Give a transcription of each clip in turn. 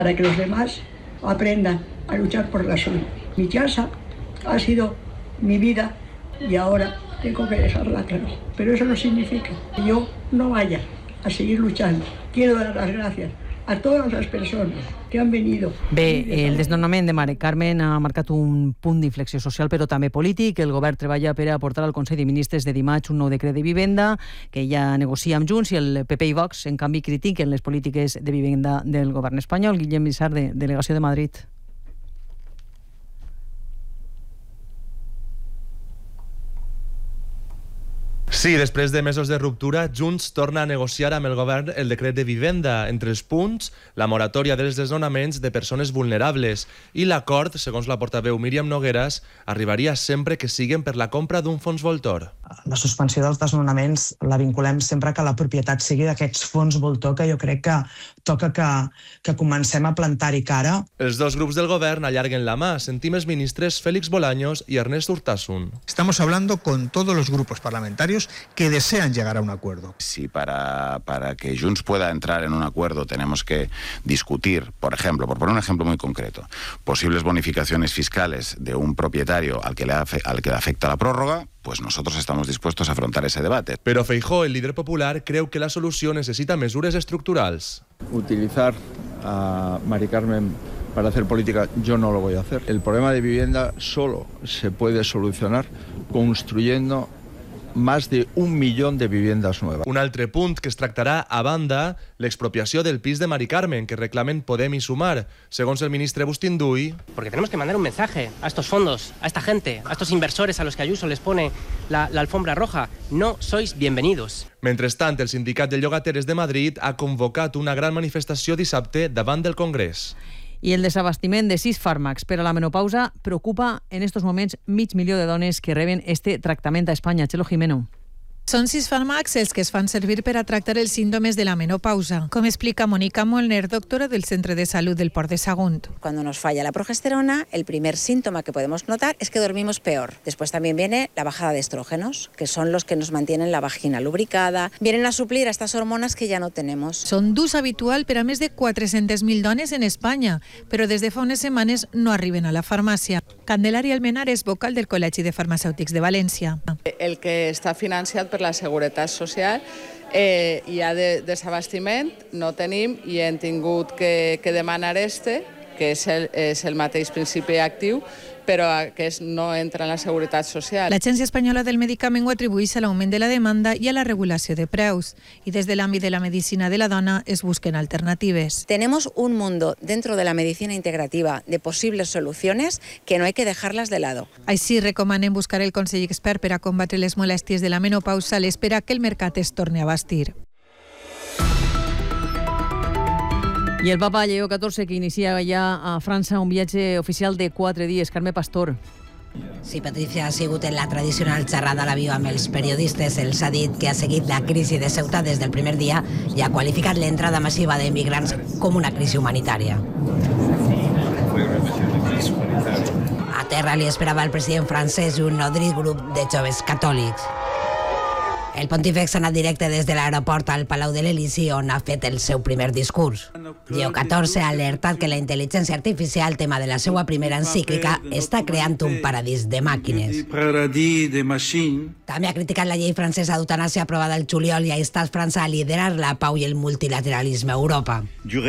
para que los demás aprendan a luchar por la suya. Mi casa ha sido mi vida y ahora tengo que dejarla claro. Pero eso no significa que yo no vaya a seguir luchando. Quiero dar las gracias a todas les persones que han venido. Bé, el desnonament de Mare Carmen ha marcat un punt d'inflexió social, però també polític. El govern treballa per a portar al Consell de Ministres de dimarts un nou decret de vivenda que ja negocia amb Junts, i el PP i Vox, en canvi, critiquen les polítiques de vivenda del govern espanyol. Guillem Bissar, de Delegació de Madrid. Sí, després de mesos de ruptura, Junts torna a negociar amb el govern el decret de vivenda. Entre els punts, la moratòria dels desnonaments de persones vulnerables, i l'acord, segons la portaveu Míriam Nogueras, arribaria sempre que siguen per la compra d'un fons voltor. La suspensió dels desnonaments la vinculem sempre que la propietat sigui d'aquests fons voltor, que jo crec que toca que comencem a plantar-hi cara. Els dos grups del govern allarguen la mà. Sentim els ministres Félix Bolaños i Ernest Urtasun. Estamos hablando con todos los grupos parlamentarios que desean llegar a un acuerdo. Si para que Junts pueda entrar en un acuerdo tenemos que discutir, por ejemplo, por poner un ejemplo muy concreto, posibles bonificaciones fiscales de un propietario al que le afecta la prórroga, pues nosotros estamos dispuestos a afrontar ese debate. Pero Feijóo, el líder popular, creu que la solució necessita mesures estructurals. Utilizar a Mari Carmen para hacer política, yo no lo voy a hacer. El problema de vivienda solo se puede solucionar construyendo más de 1 millón de viviendas nuevas. Un altre punt que es tractarà a banda, l'expropiació del pis de Mari Carmen, que reclamen Podem i Sumar. Segons el ministre Bustinduy... Porque tenemos que mandar un mensaje a estos fondos, a esta gente, a estos inversores a los que Ayuso les pone la alfombra roja. No sois bienvenidos. Mentrestant, el Sindicat de Llogateres de Madrid ha convocat una gran manifestació dissabte davant del Congrés. I el desabastiment de 6 fàrmacs per a la menopausa preocupa en estos moments 500.000 de dones que reben este tractament a Espanya. Txelo Jimeno. Són 6 fàrmacs els que es fan servir per a tractar els símptomes de la menopausa, com explica Mónica Molner, doctora del Centre de Salud del Port de Sagunt. Cuando nos falla la progesterona, el primer síntoma que podemos notar es que dormimos peor. Después también viene la bajada de estrógenos, que son los que nos mantienen la vagina lubricada. Vienen a suplir a estas hormonas que ya no tenemos. Són d'ús habitual per a més de 400.000 dones en Espanya, però des de fa unes setmanes no arriben a la farmàcia. Candelaria Almenar és vocal del Col·legi de Farmacèutics de València. El que està financiat per la Seguretat Social, hi ha desabastiment, no tenim i hem tingut que demanar que és el mateix principi actiu, però aquest no entra en la Seguretat Social. L'Agència Espanyola del Medicament ho atribueix a l'augment de la demanda i a la regulació de preus, i des de l'àmbit de la medicina de la dona es busquen alternatives. Tenemos un mundo dentro de la medicina integrativa de posibles soluciones que no hay que dejarlas de lado. Així recomanen buscar el consell expert per a combatre les molèsties de la menopausa a l'espera que el mercat es torni a bastir. I el papa Lleó XIV, que inicia ja a França un viatge oficial de 4 dies. Carme Pastor. Sí, Patricia, ha sigut en la tradicional xerrada a l'avió amb els periodistes. Els ha dit que ha seguit la crisi de Ceuta des del primer dia i ha qualificat l'entrada massiva d'emigrants com una crisi humanitària. A terra li esperava el president francès i un nodrit grup de joves catòlics. El pontífex ha anat directe des de l'aeroport al Palau de l'Elisi, on ha fet el seu primer discurs. Lleó XIV ha alertat que la intel·ligència artificial, tema de la seva primera encíclica, està creant un paradís de màquines. També ha criticat la llei francesa d'eutanàsia aprovada el juliol i ha instat França a liderar la pau i el multilateralisme a Europa.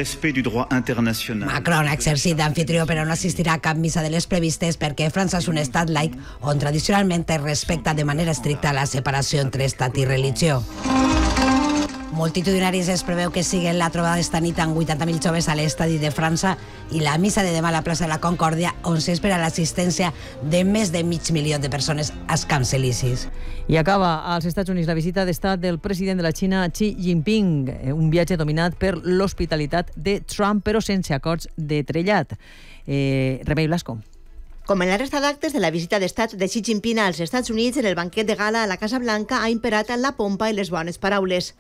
Macron ha exercit d'anfitrió però no assistirà a cap missa de les previstes perquè França és un estat laic on tradicionalment es respecta de manera estricta la separació entre estat i religió. Multitudinaris es preveu que siguen la trobada d'esta nit amb 80.000 joves a l'estadi de França i la missa de demà a la plaça de la Concòrdia, on s'espera l'assistència de més de 500.000 de persones als Camps Elisis. I acaba als Estats Units la visita d'estat del president de la Xina, Xi Jinping, un viatge dominat per l'hospitalitat de Trump, però sense acords de trellat. Remei Blasco. Com en la resta d'actes de la visita d'estat de Xi Jinping als Estats Units, en el banquet de gala a la Casa Blanca ha imperat la pompa i les bones paraules.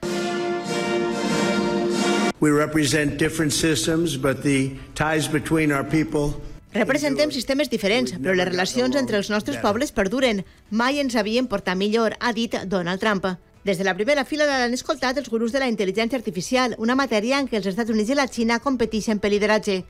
Representem sistemes diferents, però les relacions entre els nostres pobles perduren. Mai ens havien portat millor, ha dit Donald Trump. Des de la primera fila l'han escoltat els gurús de la intel·ligència artificial, una matèria en què els Estats Units i la Xina competeixen per lideratge.